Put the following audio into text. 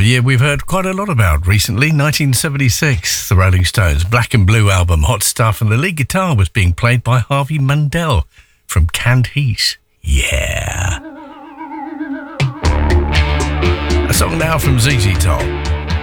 year we've heard quite a lot about recently, 1976, the Rolling Stones' Black and Blue album, Hot Stuff, and the lead guitar was being played by Harvey Mandel from Canned Heat. Yeah. A song now from ZZ Top.